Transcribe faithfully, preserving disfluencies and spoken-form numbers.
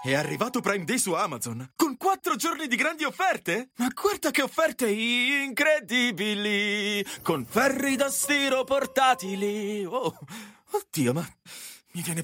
È arrivato Prime Day su Amazon, con quattro giorni di grandi offerte? Ma guarda che offerte incredibili, con ferri da stiro portatili. Oh, oddio, ma mi viene